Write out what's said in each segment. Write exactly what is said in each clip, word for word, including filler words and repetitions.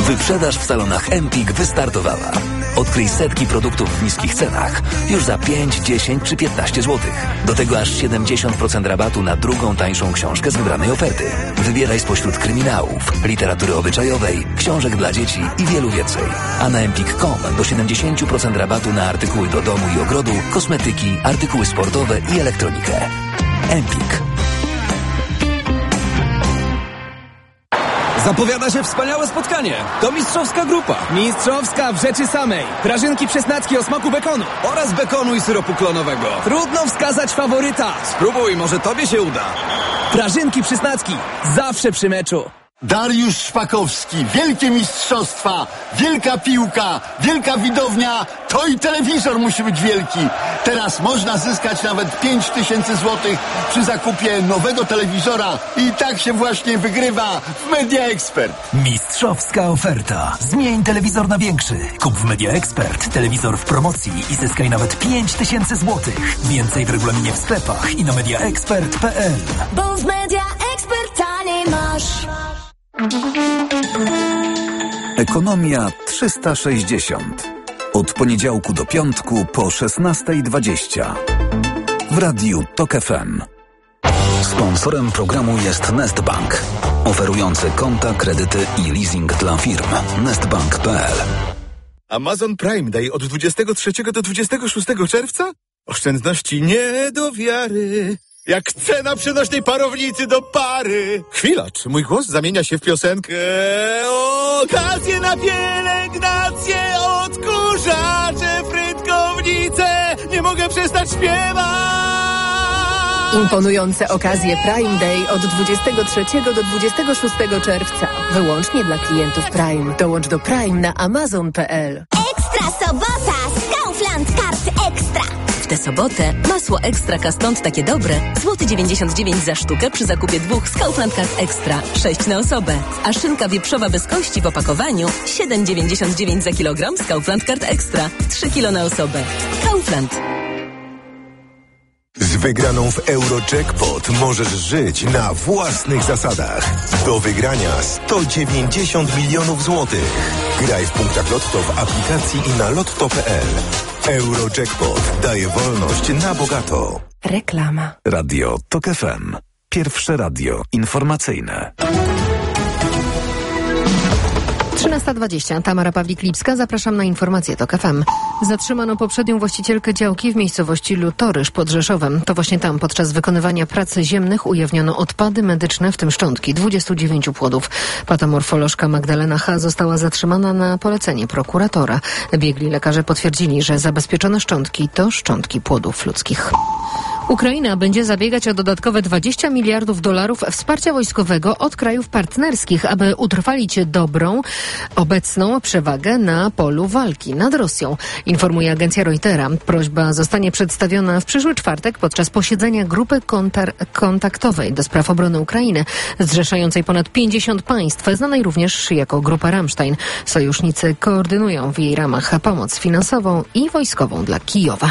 Wyprzedaż w salonach Empik wystartowała. Odkryj setki produktów w niskich cenach już za pięć, dziesięć czy piętnaście złotych. Do tego aż siedemdziesiąt procent rabatu na drugą tańszą książkę z wybranej oferty. Wybieraj spośród kryminałów, literatury obyczajowej, książek dla dzieci i wielu więcej. A na empik kropka com do siedemdziesiąt procent rabatu na artykuły do domu i ogrodu, kosmetyki, artykuły sportowe i elektronikę. Empik. Zapowiada się wspaniałe spotkanie. To mistrzowska grupa. Mistrzowska w rzeczy samej. Prażynki przesnacki o smaku bekonu. Oraz bekonu i syropu klonowego. Trudno wskazać faworyta. Spróbuj, może tobie się uda. Prażynki przysnacki. Zawsze przy meczu. Dariusz Szpakowski, wielkie mistrzostwa, wielka piłka, wielka widownia, to i telewizor musi być wielki. Teraz można zyskać nawet pięć tysięcy złotych przy zakupie nowego telewizora i tak się właśnie wygrywa w Media Expert. Mistrzowska oferta. Zmień telewizor na większy. Kup w Media Expert telewizor w promocji i zyskaj nawet pięć tysięcy złotych. Więcej w regulaminie w sklepach i na media expert kropka p l. Bo w Media Expert taniej masz. Ekonomia trzysta sześćdziesiąt. Od poniedziałku do piątku po szesnasta dwadzieścia. W Radiu Tok F M. Sponsorem programu jest Nestbank, oferujący konta, kredyty i leasing dla firm. nestbank kropka p l. Amazon Prime Day od dwudziestego trzeciego do dwudziestego szóstego czerwca? Oszczędności nie do wiary. Jak cena przenośnej parownicy do pary. Chwila, czy mój głos zamienia się w piosenkę? Okazje na pielęgnację, odkurzacze, frytkownice. Nie mogę przestać śpiewać. Imponujące okazje Prime Day od dwudziestego trzeciego do dwudziestego szóstego czerwca. Wyłącznie dla klientów Prime. Dołącz do Prime na amazon kropka p l. Ekstra sobota z Kaufland Kart Ekstra. W tę sobotę masło Ekstra Kastąd takie dobre. Złoty dziewięćdziesiąt dziewięć za sztukę przy zakupie dwóch z Kaufland Card Ekstra. sześć na osobę. A szynka wieprzowa bez kości w opakowaniu siedem dziewięćdziesiąt dziewięć za kilogram z Kaufland Card Ekstra. trzy kilo na osobę. Kaufland. Z wygraną w Eurojackpot możesz żyć na własnych zasadach. Do wygrania sto dziewięćdziesiąt milionów złotych. Graj w punktach Lotto w aplikacji i na lotto kropka p l. Eurojackpot daje wolność na bogato. Reklama. Radio Tok F M. Pierwsze radio informacyjne. trzynasta dwadzieścia. Tamara Pawlik-Lipska. Zapraszam na informacje Tok F M. Zatrzymano poprzednią właścicielkę działki w miejscowości Lutoryż pod Rzeszowem. To właśnie tam podczas wykonywania prac ziemnych ujawniono odpady medyczne, w tym szczątki dwudziestu dziewięciu płodów. Patomorfolożka Magdalena H. została zatrzymana na polecenie prokuratora. Biegli lekarze potwierdzili, że zabezpieczone szczątki to szczątki płodów ludzkich. Ukraina będzie zabiegać o dodatkowe dwadzieścia miliardów dolarów wsparcia wojskowego od krajów partnerskich, aby utrwalić dobrą, obecną przewagę na polu walki nad Rosją, informuje agencja Reutera. Prośba zostanie przedstawiona w przyszły czwartek podczas posiedzenia grupy kontar- kontaktowej do spraw obrony Ukrainy, zrzeszającej ponad pięćdziesiąt państw, znanej również jako Grupa Ramstein. Sojusznicy koordynują w jej ramach pomoc finansową i wojskową dla Kijowa.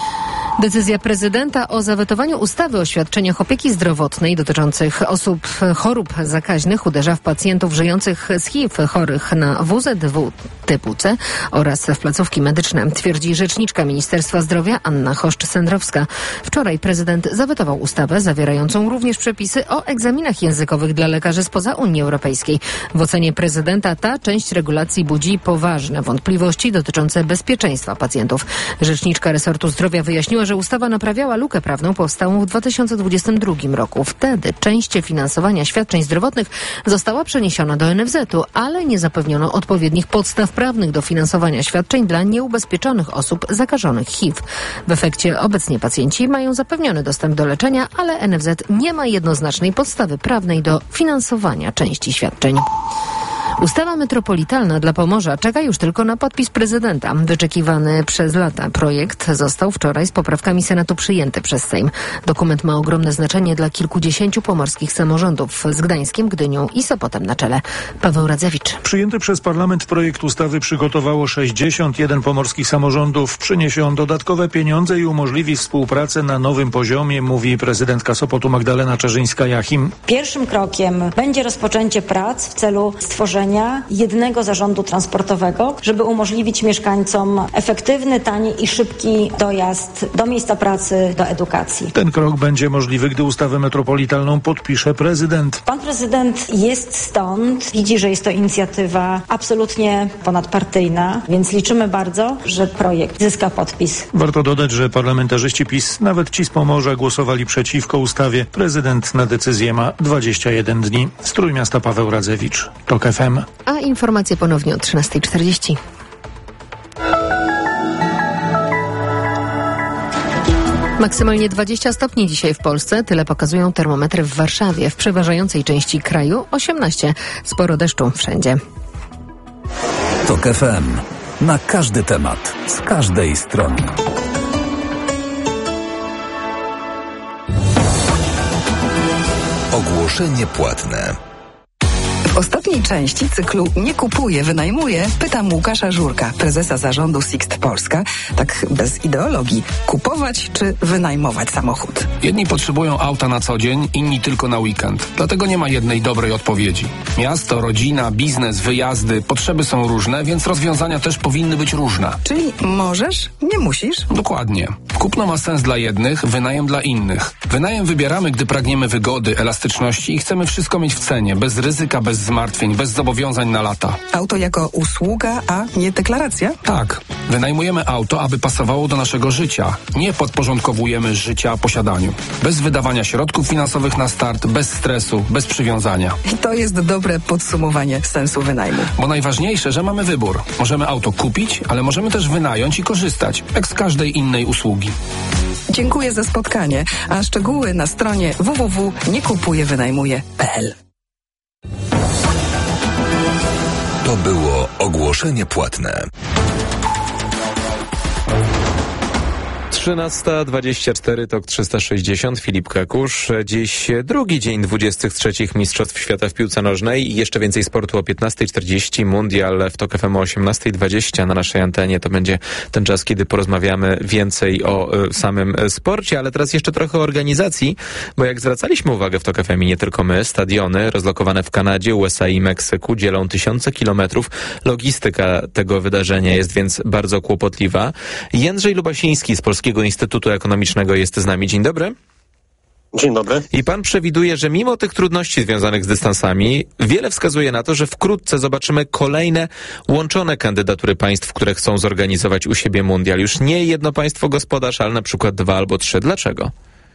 Decyzja prezydenta o zawetowaniu ustawy o świadczeniach opieki zdrowotnej dotyczących osób chorób zakaźnych uderza w pacjentów żyjących z H I V, chorych na W Z W typu C oraz w placówki medyczne, twierdzi rzeczniczka Ministerstwa Zdrowia Anna Choszcz-Sędrowska. Wczoraj prezydent zawetował ustawę zawierającą również przepisy o egzaminach językowych dla lekarzy spoza Unii Europejskiej. W ocenie prezydenta ta część regulacji budzi poważne wątpliwości dotyczące bezpieczeństwa pacjentów. Rzeczniczka resortu zdrowia wyjaśniła, że ustawa naprawiała lukę prawną powstałą w dwa tysiące dwudziestym drugim roku. Wtedy część finansowania świadczeń zdrowotnych została przeniesiona do N F Z u, ale nie zapewniono odpowiednich podstaw prawnych do finansowania świadczeń dla nieubezpieczonych osób zakażonych H I V. W efekcie obecnie pacjenci mają zapewniony dostęp do leczenia, ale N F Z nie ma jednoznacznej podstawy prawnej do finansowania części świadczeń. Ustawa metropolitalna dla Pomorza czeka już tylko na podpis prezydenta. Wyczekiwany przez lata projekt został wczoraj z poprawkami Senatu przyjęty przez Sejm. Dokument ma ogromne znaczenie dla kilkudziesięciu pomorskich samorządów z Gdańskiem, Gdynią i Sopotem na czele. Paweł Radzewicz. Przyjęty przez parlament projekt ustawy przygotowało sześćdziesiąt jeden pomorskich samorządów. Przyniesie on dodatkowe pieniądze i umożliwi współpracę na nowym poziomie, mówi prezydentka Sopotu Magdalena Czerzyńska-Jachim. Pierwszym krokiem będzie rozpoczęcie prac w celu stworzenia utworzenia jednego zarządu transportowego, żeby umożliwić mieszkańcom efektywny, tani i szybki dojazd do miejsca pracy, do edukacji. Ten krok będzie możliwy, gdy ustawę metropolitalną podpisze prezydent. Pan prezydent jest stąd, widzi, że jest to inicjatywa absolutnie ponadpartyjna, więc liczymy bardzo, że projekt zyska podpis. Warto dodać, że parlamentarzyści PiS, nawet ci z Pomorza, głosowali przeciwko ustawie. Prezydent na decyzję ma dwadzieścia jeden dni. Z Trójmiasta Paweł Radzewicz, TOK F M. A informacje ponownie o trzynasta czterdzieści. Maksymalnie dwadzieścia stopni dzisiaj w Polsce, tyle pokazują termometry w Warszawie. W przeważającej części kraju osiemnaście. Sporo deszczu wszędzie. TOK F M. Na każdy temat, z każdej strony. Ogłoszenie płatne. W ostatniej części cyklu Nie kupuję, wynajmuję pytam Łukasza Żurka, prezesa zarządu Sixt Polska, tak bez ideologii, kupować czy wynajmować samochód? Jedni potrzebują auta na co dzień, inni tylko na weekend. Dlatego nie ma jednej dobrej odpowiedzi. Miasto, rodzina, biznes, wyjazdy, potrzeby są różne, więc rozwiązania też powinny być różne. Czyli możesz, nie musisz? Dokładnie. Kupno ma sens dla jednych, wynajem dla innych. Wynajem wybieramy, gdy pragniemy wygody, elastyczności i chcemy wszystko mieć w cenie, bez ryzyka, bez zmartwień, bez zobowiązań na lata. Auto jako usługa, a nie deklaracja? Tak. Wynajmujemy auto, aby pasowało do naszego życia. Nie podporządkowujemy życia posiadaniu. Bez wydawania środków finansowych na start, bez stresu, bez przywiązania. I to jest dobre podsumowanie sensu wynajmu. Bo najważniejsze, że mamy wybór. Możemy auto kupić, ale możemy też wynająć i korzystać, jak z każdej innej usługi. Dziękuję za spotkanie, a szczegóły na stronie w w w kropka nie kupuję wynajmuję kropka p l. To było ogłoszenie płatne. trzynasta dwadzieścia cztery, TOK trzysta sześćdziesiąt, Filip Kakusz. Dziś drugi dzień dwudziestych trzech Mistrzostw Świata w piłce nożnej i jeszcze więcej sportu o piętnasta czterdzieści, Mundial w TOK F M o osiemnasta dwadzieścia na naszej antenie. To będzie ten czas, kiedy porozmawiamy więcej o y, samym sporcie, ale teraz jeszcze trochę o organizacji, bo jak zwracaliśmy uwagę w TOK F M i nie tylko my, stadiony rozlokowane w Kanadzie, U S A i Meksyku dzielą tysiące kilometrów. Logistyka tego wydarzenia jest więc bardzo kłopotliwa. Jędrzej Lubasiński z Polskiego Instytutu Ekonomicznego jest z nami. Dzień dobry. Dzień dobry. I pan przewiduje, że mimo tych trudności związanych z dystansami, wiele wskazuje na to, że wkrótce zobaczymy kolejne łączone kandydatury państw, które chcą zorganizować u siebie mundial. Już nie jedno państwo gospodarz, ale na przykład dwa albo trzy. Dlaczego?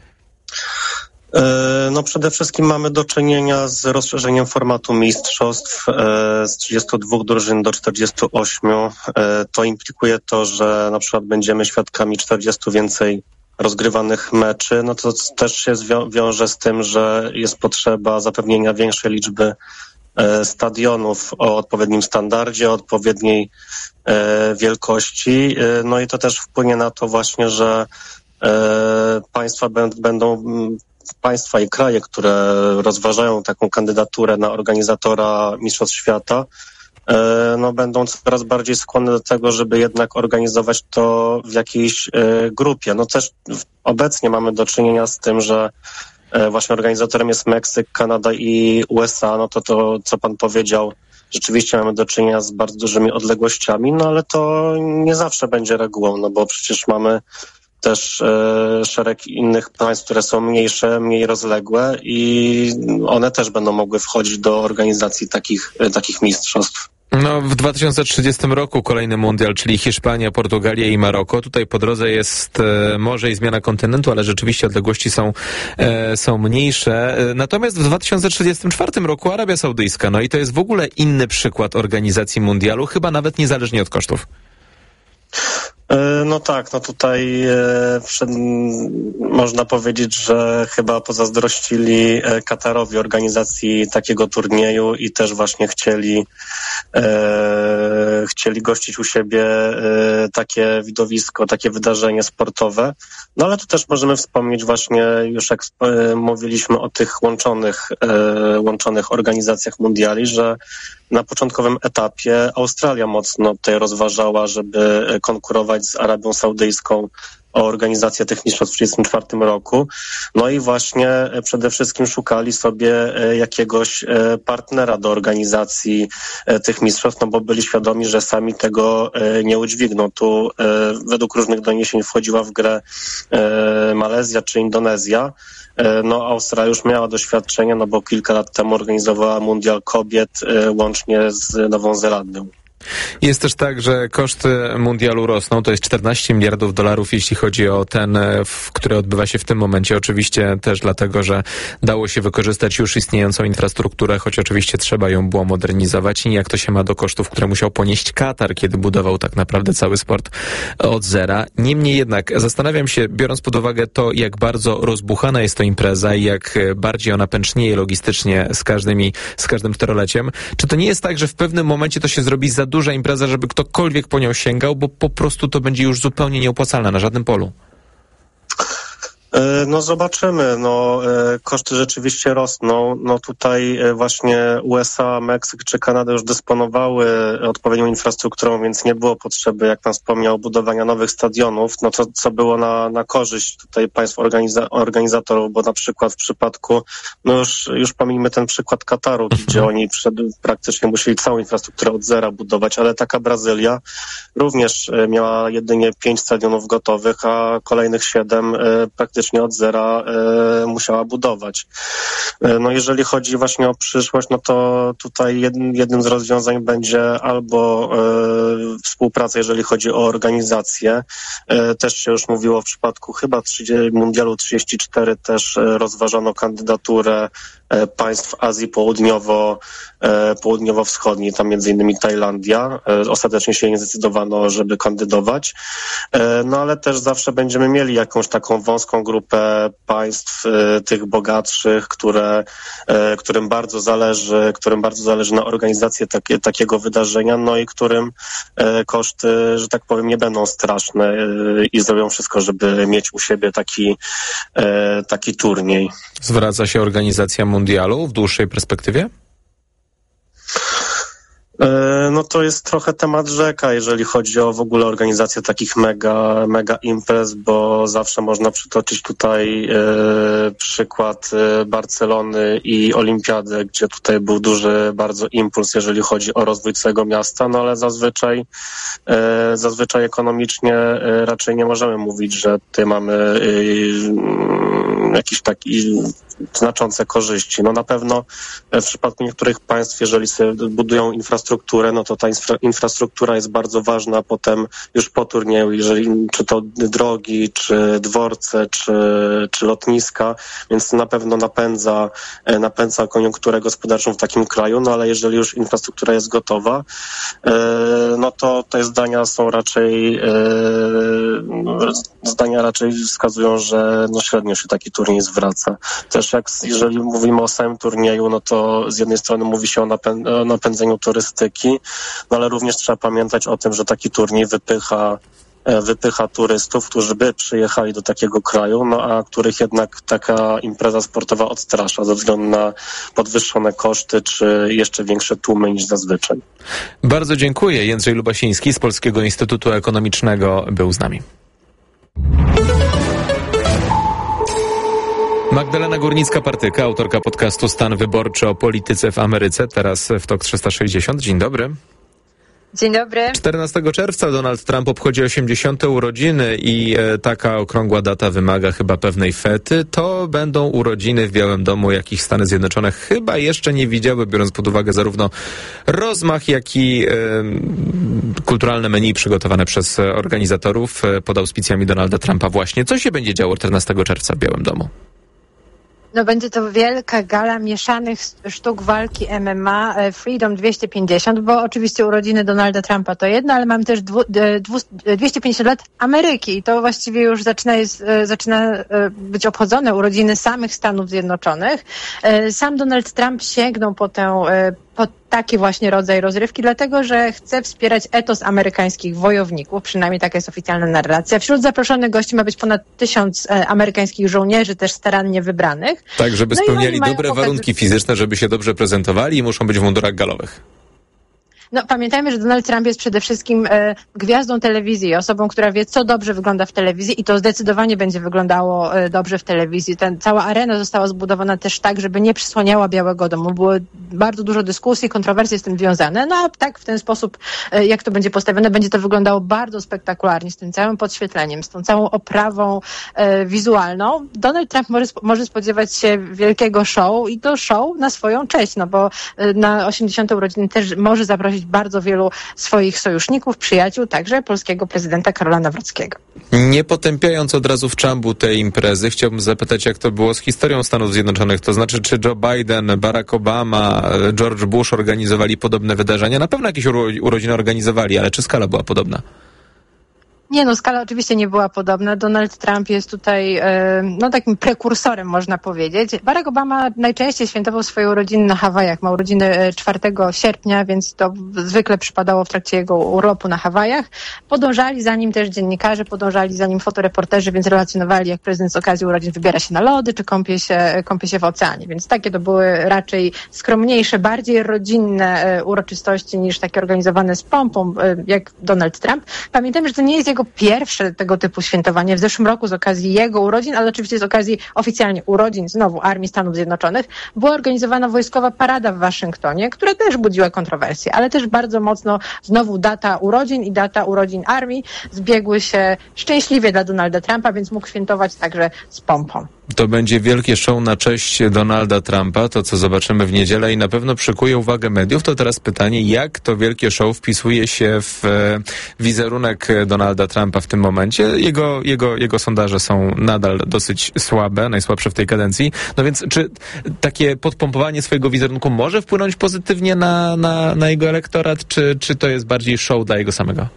No przede wszystkim mamy do czynienia z rozszerzeniem formatu mistrzostw z trzydziestu dwóch drużyn do czterdziestu ośmiu. To implikuje to, że na przykład będziemy świadkami czterdziestu więcej rozgrywanych meczy. No to też się zwią- wiąże z tym, że jest potrzeba zapewnienia większej liczby stadionów o odpowiednim standardzie, o odpowiedniej wielkości. No i to też wpłynie na to właśnie, że państwa będą państwa i kraje, które rozważają taką kandydaturę na organizatora Mistrzostw Świata, no będą coraz bardziej skłonne do tego, żeby jednak organizować to w jakiejś grupie. No też obecnie mamy do czynienia z tym, że właśnie organizatorem jest Meksyk, Kanada i U S A, no to to, co pan powiedział, rzeczywiście mamy do czynienia z bardzo dużymi odległościami, no ale to nie zawsze będzie regułą, no bo przecież mamy też e, szereg innych państw, które są mniejsze, mniej rozległe i one też będą mogły wchodzić do organizacji takich, e, takich mistrzostw. No, w dwa tysiące trzydziestym roku kolejny mundial, czyli Hiszpania, Portugalia i Maroko. Tutaj po drodze jest e, morze i zmiana kontynentu, ale rzeczywiście odległości są, e, są mniejsze. E, natomiast w dwa tysiące trzydziestym czwartym roku Arabia Saudyjska, no i to jest w ogóle inny przykład organizacji mundialu, chyba nawet niezależnie od kosztów. No tak, no tutaj e, przed, można powiedzieć, że chyba pozazdrościli Katarowi organizacji takiego turnieju i też właśnie chcieli e, chcieli gościć u siebie e, takie widowisko, takie wydarzenie sportowe. No ale tu też możemy wspomnieć właśnie, już jak e, mówiliśmy o tych łączonych, e, łączonych organizacjach mundiali, że na początkowym etapie Australia mocno tutaj rozważała, żeby konkurować z Arabią Saudyjską o organizację tych mistrzostw w tysiąc dziewięćset trzydziestym czwartym roku. No i właśnie przede wszystkim szukali sobie jakiegoś partnera do organizacji tych mistrzostw, no bo byli świadomi, że sami tego nie udźwigną. Tu według różnych doniesień wchodziła w grę Malezja czy Indonezja. No, Australia już miała doświadczenie, no bo kilka lat temu organizowała Mundial Kobiet łącznie z Nową Zelandią. Jest też tak, że koszty mundialu rosną, to jest czternaście miliardów dolarów, jeśli chodzi o ten, który odbywa się w tym momencie. Oczywiście też dlatego, że dało się wykorzystać już istniejącą infrastrukturę, choć oczywiście trzeba ją było modernizować i jak to się ma do kosztów, które musiał ponieść Katar, kiedy budował tak naprawdę cały sport od zera. Niemniej jednak zastanawiam się, biorąc pod uwagę to, jak bardzo rozbuchana jest to impreza i jak bardziej ona pęcznieje logistycznie z każdym, z każdym czteroleciem, czy to nie jest tak, że w pewnym momencie to się zrobi za duża impreza, żeby ktokolwiek po nią sięgał, bo po prostu to będzie już zupełnie nieopłacalne na żadnym polu? No zobaczymy, no koszty rzeczywiście rosną, no tutaj właśnie U S A, Meksyk czy Kanada już dysponowały odpowiednią infrastrukturą, więc nie było potrzeby, jak pan wspomniał, budowania nowych stadionów, no to co było na, na korzyść tutaj państw organiza- organizatorów, bo na przykład w przypadku, no już, już pomijmy ten przykład Kataru, gdzie oni przed, praktycznie musieli całą infrastrukturę od zera budować, ale taka Brazylia również miała jedynie pięć stadionów gotowych, a kolejnych siedem praktycznie od zera e, musiała budować. E, no jeżeli chodzi właśnie o przyszłość, no to tutaj jednym, jednym z rozwiązań będzie albo e, współpraca, jeżeli chodzi o organizację. E, też się już mówiło w przypadku chyba Mundialu trzydzieści cztery też e, rozważano kandydaturę e, państw Azji Południowo, e, Południowo-Wschodniej, tam między innymi Tajlandia. E, ostatecznie się nie zdecydowano, żeby kandydować. E, no ale też zawsze będziemy mieli jakąś taką wąską grupę państw y, tych bogatszych, które, y, którym bardzo zależy, którym bardzo zależy na organizacji takie, takiego wydarzenia, no i którym y, koszty, że tak powiem, nie będą straszne y, i zrobią wszystko, żeby mieć u siebie taki, y, taki turniej. Zwraca się organizacja mundialu w dłuższej perspektywie? No to jest trochę temat rzeka, jeżeli chodzi o w ogóle organizację takich mega, mega imprez, bo zawsze można przytoczyć tutaj e, przykład e, Barcelony i Olimpiady, gdzie tutaj był duży bardzo impuls, jeżeli chodzi o rozwój całego miasta, no ale zazwyczaj, e, zazwyczaj ekonomicznie e, raczej nie możemy mówić, że tutaj mamy e, jakiś taki znaczące korzyści. No na pewno w przypadku niektórych państw, jeżeli sobie budują infrastrukturę, no to ta infra- infrastruktura jest bardzo ważna potem już po turnieju, jeżeli czy to drogi, czy dworce, czy, czy lotniska, więc na pewno napędza, napędza koniunkturę gospodarczą w takim kraju, no ale jeżeli już infrastruktura jest gotowa, no to te zdania są raczej zdania raczej wskazują, że no średnio się taki turniej zwraca. Też jak jeżeli mówimy o samym turnieju, no to z jednej strony mówi się o, napę- o napędzeniu turystyki, no ale również trzeba pamiętać o tym, że taki turniej wypycha wypycha turystów, którzy by przyjechali do takiego kraju, no a których jednak taka impreza sportowa odstrasza ze względu na podwyższone koszty, czy jeszcze większe tłumy niż zazwyczaj. Bardzo dziękuję. Jędrzej Lubasiński z Polskiego Instytutu Ekonomicznego był z nami. Magdalena Górnicka-Partyka, autorka podcastu Stan Wyborczy o polityce w Ameryce, teraz w Tok trzysta sześćdziesiąt. Dzień dobry. Dzień dobry. czternastego czerwca Donald Trump obchodzi osiemdziesiąte urodziny i e, taka okrągła data wymaga chyba pewnej fety. To będą urodziny w Białym Domu, jakich Stany Zjednoczone chyba jeszcze nie widziały, biorąc pod uwagę zarówno rozmach, jak i e, kulturalne menu przygotowane przez organizatorów e, pod auspicjami Donalda Trumpa właśnie. Co się będzie działo czternastego czerwca w Białym Domu? No będzie to wielka gala mieszanych sztuk walki M M A Freedom dwieście pięćdziesiąt, bo oczywiście urodziny Donalda Trumpa to jedno, ale mam też dwu, dwu, dwieście pięćdziesiąt lat Ameryki i to właściwie już zaczyna, jest, zaczyna być obchodzone urodziny samych Stanów Zjednoczonych. Sam Donald Trump sięgnął po tę po taki właśnie rodzaj rozrywki, dlatego że chce wspierać etos amerykańskich wojowników, przynajmniej taka jest oficjalna narracja. Wśród zaproszonych gości ma być ponad tysiąc e, amerykańskich żołnierzy, też starannie wybranych. Tak, żeby no spełniali dobre pokazać... warunki fizyczne, żeby się dobrze prezentowali i muszą być w mundurach galowych. No, pamiętajmy, że Donald Trump jest przede wszystkim e, gwiazdą telewizji, osobą, która wie, co dobrze wygląda w telewizji i to zdecydowanie będzie wyglądało e, dobrze w telewizji. Ten, cała arena została zbudowana też tak, żeby nie przysłaniała Białego Domu. Było bardzo dużo dyskusji, kontrowersji z tym związane. No a tak w ten sposób, e, jak to będzie postawione, będzie to wyglądało bardzo spektakularnie, z tym całym podświetleniem, z tą całą oprawą e, wizualną. Donald Trump może, może spodziewać się wielkiego show i to show na swoją cześć, no bo e, na osiemdziesiąte urodziny też może zaprosić bardzo wielu swoich sojuszników, przyjaciół, także polskiego prezydenta Karola Nawrockiego. Nie potępiając od razu w czambu tej imprezy, chciałbym zapytać, jak to było z historią Stanów Zjednoczonych, to znaczy, czy Joe Biden, Barack Obama, George Bush organizowali podobne wydarzenia? Na pewno jakieś uro- urodziny organizowali, ale czy skala była podobna? Nie, no skala oczywiście nie była podobna. Donald Trump jest tutaj e, no takim prekursorem, można powiedzieć. Barack Obama najczęściej świętował swoje urodziny na Hawajach. Ma urodziny czwartego sierpnia, więc to zwykle przypadało w trakcie jego urlopu na Hawajach. Podążali za nim też dziennikarze, podążali za nim fotoreporterzy, więc relacjonowali, jak prezydent z okazji urodzin wybiera się na lody, czy kąpie się, kąpie się w oceanie. Więc takie to były raczej skromniejsze, bardziej rodzinne e, uroczystości niż takie organizowane z pompą, e, jak Donald Trump. Pamiętajmy, że to nie jest jego pierwsze tego typu świętowanie. W zeszłym roku z okazji jego urodzin, ale oczywiście z okazji oficjalnie urodzin znowu Armii Stanów Zjednoczonych, była organizowana wojskowa parada w Waszyngtonie, która też budziła kontrowersje, ale też bardzo mocno znowu data urodzin i data urodzin armii zbiegły się szczęśliwie dla Donalda Trumpa, więc mógł świętować także z pompą. To będzie wielkie show na cześć Donalda Trumpa, to co zobaczymy w niedzielę i na pewno przykuje uwagę mediów. To teraz pytanie, jak to wielkie show wpisuje się w e, wizerunek Donalda Trumpa w tym momencie? Jego, jego, jego sondaże są nadal dosyć słabe, najsłabsze w tej kadencji. No więc czy takie podpompowanie swojego wizerunku może wpłynąć pozytywnie na, na, na jego elektorat, czy, czy to jest bardziej show dla jego samego?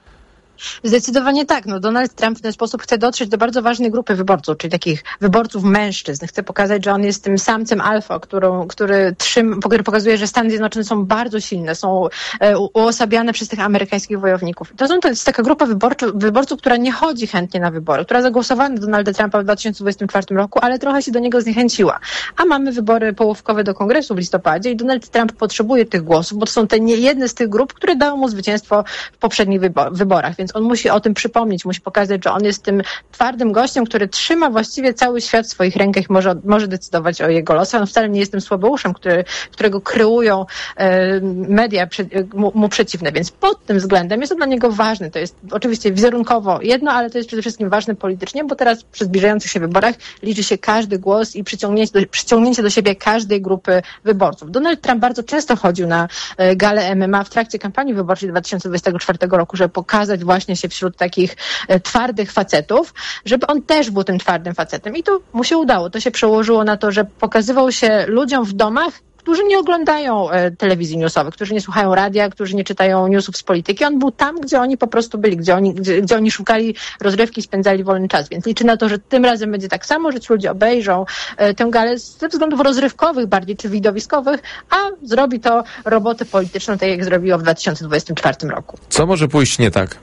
Zdecydowanie tak. No, Donald Trump w ten sposób chce dotrzeć do bardzo ważnej grupy wyborców, czyli takich wyborców mężczyzn. Chce pokazać, że on jest tym samcem alfa, którą, który, trzym, który pokazuje, że Stany Zjednoczone są bardzo silne, są e, uosabiane przez tych amerykańskich wojowników. To, są, to jest taka grupa wyborców, wyborców, która nie chodzi chętnie na wybory, która zagłosowała na Donalda Trumpa w dwa tysiące dwudziestym czwartym roku, ale trochę się do niego zniechęciła. A mamy wybory połówkowe do Kongresu w listopadzie i Donald Trump potrzebuje tych głosów, bo to są te nie jedne z tych grup, które dały mu zwycięstwo w poprzednich wybo- wyborach. Więc on musi o tym przypomnieć, musi pokazać, że on jest tym twardym gościem, który trzyma właściwie cały świat w swoich rękach i może, może decydować o jego losach. On wcale nie jest tym słabeuszem, który, którego kreują e, media przy, mu, mu przeciwne, więc pod tym względem jest to dla niego ważne. To jest oczywiście wizerunkowo jedno, ale to jest przede wszystkim ważne politycznie, bo teraz przy zbliżających się wyborach liczy się każdy głos i przyciągnięcie do, przyciągnięcie do siebie każdej grupy wyborców. Donald Trump bardzo często chodził na e, galę M M A w trakcie kampanii wyborczej dwa tysiące dwudziestego czwartego roku, żeby pokazać właśnie się wśród takich e, twardych facetów, żeby on też był tym twardym facetem. I to mu się udało. To się przełożyło na to, że pokazywał się ludziom w domach, którzy nie oglądają e, telewizji newsowych, którzy nie słuchają radia, którzy nie czytają newsów z polityki. On był tam, gdzie oni po prostu byli, gdzie oni, gdzie, gdzie oni szukali rozrywki, spędzali wolny czas. Więc liczy na to, że tym razem będzie tak samo, że ci ludzie obejrzą e, tę galę ze względów rozrywkowych bardziej, czy widowiskowych, a zrobi to robotę polityczną, tak jak zrobiło w dwa tysiące dwudziestym czwartym roku. Co może pójść nie tak?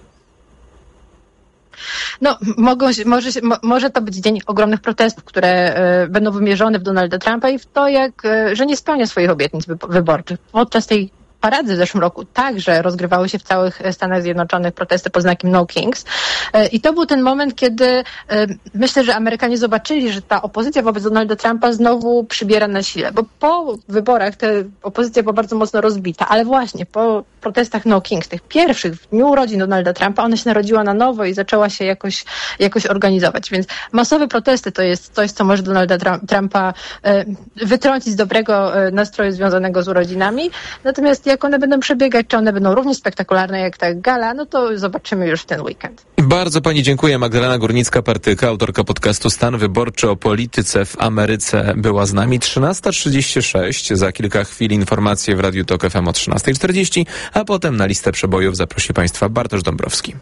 No, mogą, może, może to być dzień ogromnych protestów, które e, będą wymierzone w Donalda Trumpa i w to, jak, e, że nie spełnia swoich obietnic wyborczych. Podczas tej parady w zeszłym roku także rozgrywały się w całych Stanach Zjednoczonych protesty pod znakiem No Kings. I to był ten moment, kiedy myślę, że Amerykanie zobaczyli, że ta opozycja wobec Donalda Trumpa znowu przybiera na sile, bo po wyborach ta opozycja była bardzo mocno rozbita, ale właśnie po protestach No Kings, tych pierwszych w dniu urodzin Donalda Trumpa, ona się narodziła na nowo i zaczęła się jakoś, jakoś organizować. Więc masowe protesty to jest coś, co może Donalda Trumpa wytrącić z dobrego nastroju związanego z urodzinami. Natomiast jak one będą przebiegać, czy one będą równie spektakularne jak ta gala, no to zobaczymy już w ten weekend. Bardzo pani dziękuję. Magdalena Górnicka-Partyka, autorka podcastu Stan Wyborczy o polityce w Ameryce, była z nami. trzynasta trzydzieści sześć. Za kilka chwil informacje w Radiu Tok F M o trzynasta czterdzieści, a potem na listę przebojów zaprosi państwa Bartosz Dąbrowski.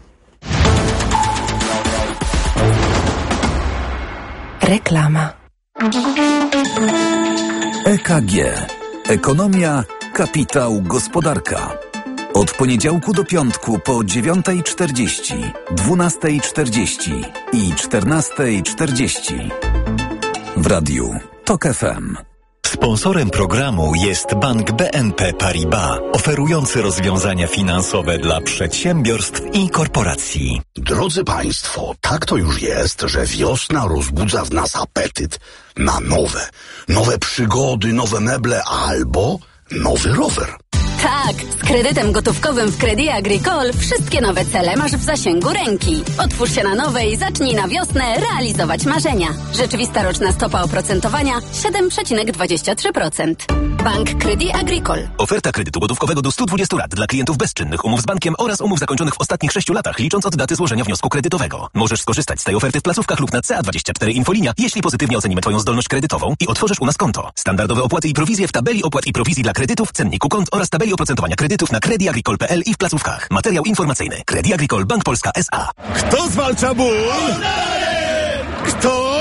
Reklama. E K G. Ekonomia, kapitał, gospodarka. Od poniedziałku do piątku po dziewiąta czterdzieści, dwunasta czterdzieści i czternasta czterdzieści. W radiu Tok F M. Sponsorem programu jest Bank B N P Paribas, oferujący rozwiązania finansowe dla przedsiębiorstw i korporacji. Drodzy Państwo, tak to już jest, że wiosna rozbudza w nas apetyt na nowe, nowe przygody, nowe meble albo nowy rower. Tak, z kredytem gotówkowym w Crédit Agricole wszystkie nowe cele masz w zasięgu ręki. Otwórz się na nowe i zacznij na wiosnę realizować marzenia. Rzeczywista roczna stopa oprocentowania siedem przecinek dwadzieścia trzy procent. Bank Crédit Agricole. Oferta kredytu gotówkowego do stu dwudziestu lat dla klientów bezczynnych umów z bankiem oraz umów zakończonych w ostatnich sześciu latach, licząc od daty złożenia wniosku kredytowego. Możesz skorzystać z tej oferty w placówkach lub na C A dwadzieścia cztery Infolinia, jeśli pozytywnie ocenimy Twoją zdolność kredytową i otworzysz u nas konto. Standardowe opłaty i prowizje w tabeli opłat i prowizji dla kredytów, cenniku kont oraz tabeli oprocentowania kredytów na Crédit Agricole kropka p l i w placówkach. Materiał informacyjny. Crédit Agricole Bank Polska S A. Kto zwalcza ból? Kto?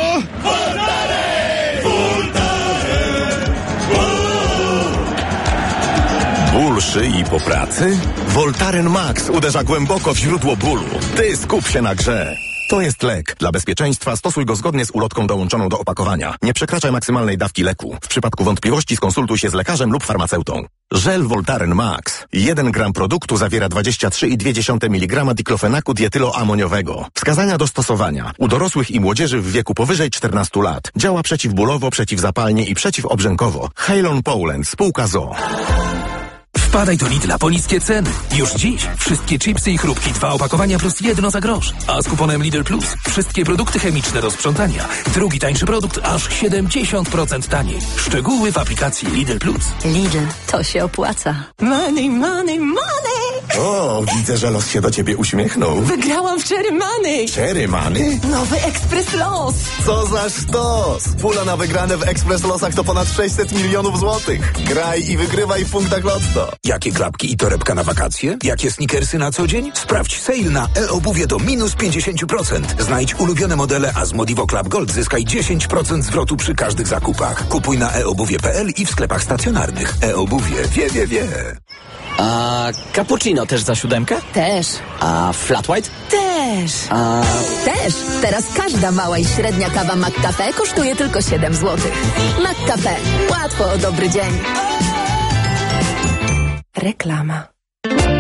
Ból szyi po pracy? Voltaren Max uderza głęboko w źródło bólu. Ty skup się na grze. To jest lek. Dla bezpieczeństwa stosuj go zgodnie z ulotką dołączoną do opakowania. Nie przekraczaj maksymalnej dawki leku. W przypadku wątpliwości skonsultuj się z lekarzem lub farmaceutą. Żel Voltaren Max. jeden gram produktu zawiera dwadzieścia trzy przecinek dwa miligrama diklofenaku dietyloamoniowego. Wskazania do stosowania. U dorosłych i młodzieży w wieku powyżej czternastu lat. Działa przeciwbólowo, przeciwzapalnie i przeciwobrzękowo. Halon Poland. Spółka Z O. Wpadaj do Lidla po niskie ceny. Już dziś wszystkie chipsy i chrupki, dwa opakowania plus jedno za grosz. A z kuponem Lidl Plus wszystkie produkty chemiczne do sprzątania. Drugi tańszy produkt aż siedemdziesiąt procent taniej. Szczegóły w aplikacji Lidl Plus. Lidl, to się opłaca. Money, money, money! O, widzę, że los się do ciebie uśmiechnął. Wygrałam w Cherry Money! Cherry Money? Nowy Ekspres Los! Co za sztos! Pula na wygrane w Ekspres Losach to ponad sześćset milionów złotych. Graj i wygrywaj w punktach Lotto. Jakie klapki i torebka na wakacje? Jakie sneakersy na co dzień? Sprawdź sale na e-obuwie do minus pięćdziesiąt procent. Znajdź ulubione modele, a z Modivo Club Gold zyskaj dziesięć procent zwrotu przy każdych zakupach. Kupuj na e obuwie kropka p l i w sklepach stacjonarnych. E-obuwie wie, wie, wie. A cappuccino też za siódemkę? Też. A flat white? Też. A... Też. Teraz każda mała i średnia kawa McCafe kosztuje tylko siedem złotych. McCafe. Łatwo o dobry dzień. Reklama.